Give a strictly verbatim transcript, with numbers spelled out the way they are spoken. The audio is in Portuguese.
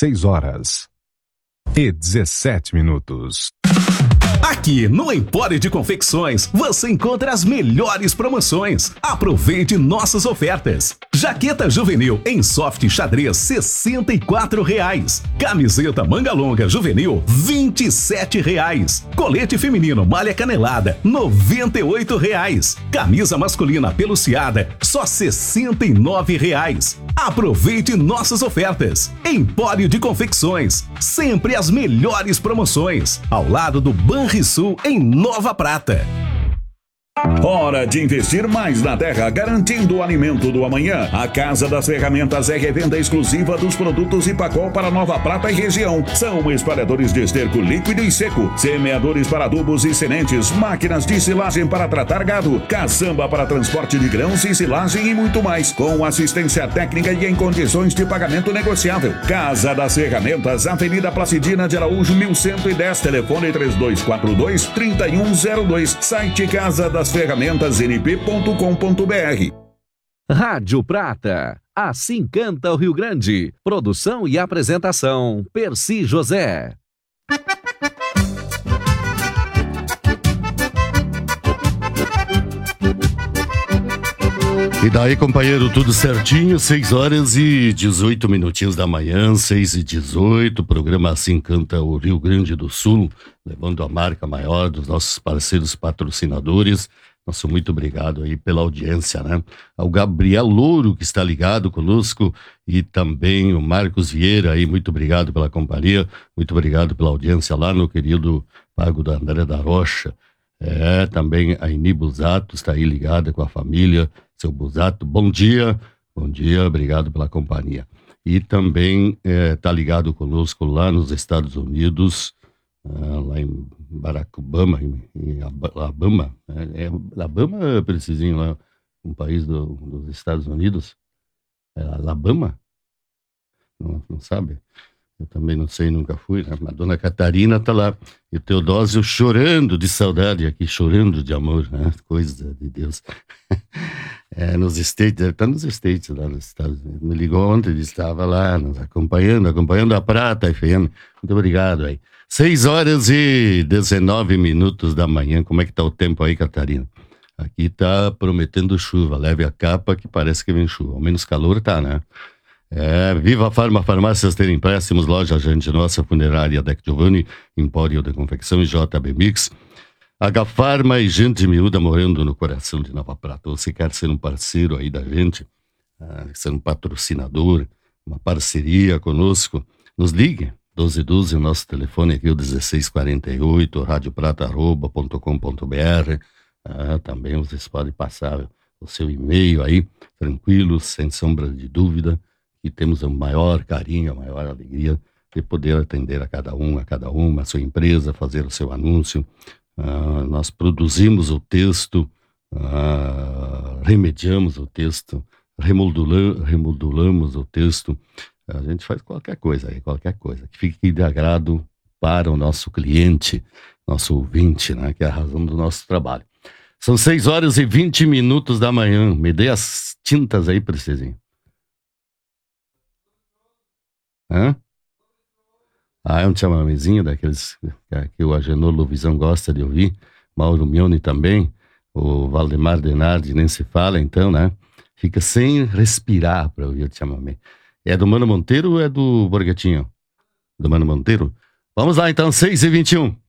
seis horas e dezessete minutos. Aqui no Empório de Confecções, você encontra as melhores promoções. Aproveite nossas ofertas. Jaqueta juvenil em soft xadrez, sessenta e quatro reais. Camiseta manga longa juvenil, vinte e sete reais. Colete feminino malha canelada, noventa e oito reais. Camisa masculina peluciada, só sessenta e nove reais. Aproveite nossas ofertas. Empório de Confecções, sempre as melhores promoções. Ao lado do Banrisul, em Nova Prata. Hora de investir mais na terra, garantindo o alimento do amanhã. A Casa das Ferramentas é revenda exclusiva dos produtos Ipacol para Nova Prata e região. São espalhadores de esterco líquido e seco, semeadores para adubos e sementes, máquinas de silagem para tratar gado, caçamba para transporte de grãos e silagem e muito mais, com assistência técnica e em condições de pagamento negociável. Casa das Ferramentas, Avenida Placidina de Araújo, mil cento e dez, telefone três dois quatro dois, três um zero dois, site Casa das Ferramentas n p ponto com ponto b r. Rádio Prata, assim canta o Rio Grande. Produção e apresentação, Percy José. E daí, companheiro, tudo certinho, seis horas e dezoito minutinhos da manhã, seis e dezoito, programa Assim Canta o Rio Grande do Sul, levando a marca maior dos nossos parceiros patrocinadores. Nosso muito obrigado aí pela audiência, né? Ao Gabriel Louro, que está ligado conosco, e também o Marcos Vieira aí, muito obrigado pela companhia, muito obrigado pela audiência lá no querido Pago da André da Rocha. É, também a Ini Busato está aí ligada com a família. Seu Busato, bom dia, bom dia, obrigado pela companhia. E também está é, ligado conosco lá nos Estados Unidos, ah, lá em Barack Obama, em, em Alabama, é, é Alabama, precisinho, lá, um país do, dos Estados Unidos, é Alabama, não, não sabe? Eu também não sei, nunca fui, né? A dona Catarina tá lá, e o Teodósio chorando de saudade aqui, chorando de amor, né? Coisa de Deus. É, nos States, ele tá nos States, lá nos Estados Unidos. Me ligou ontem, ele estava lá, nos acompanhando, acompanhando a Prata F M. Muito obrigado aí. seis horas e dezenove minutos da manhã. Como é que tá o tempo aí, Catarina? Aqui tá prometendo chuva. Leve a capa que parece que vem chuva. Ao menos calor tá, né? É, Viva Farma, farmácias ter empréstimos, loja Gente Nossa, Funerária Dec Giovanni, Empório de Confecção e J B Mix. H-Farma e gente miúda morando no coração de Nova Prata. Você quer ser um parceiro aí da gente, uh, ser um patrocinador, uma parceria conosco, nos ligue. doze doze, o nosso telefone aqui, o dezesseis quarenta e oito, radioprata arroba ponto com ponto b r. Uh, também vocês podem passar o seu e-mail aí, tranquilo, sem sombra de dúvida, e temos o maior carinho, a maior alegria de poder atender a cada um, a cada uma, a sua empresa, fazer o seu anúncio. Uh, nós produzimos o texto, uh, remediamos o texto, remoldula, remoldulamos o texto, a gente faz qualquer coisa aí, qualquer coisa, que fique de agrado para o nosso cliente, nosso ouvinte, né, que é a razão do nosso trabalho. São seis horas e vinte minutos da manhã, me dê as tintas aí, precisinho. Hã? Ah, é um chamamezinho daqueles que o Agenor Lovisão gosta de ouvir, Mauro Mione também, o Valdemar Denardi nem se fala, então, né? Fica sem respirar para ouvir o chamamé. É do Mano Monteiro ou é do Borghetinho? Do Mano Monteiro? Vamos lá, então, seis e vinte e um.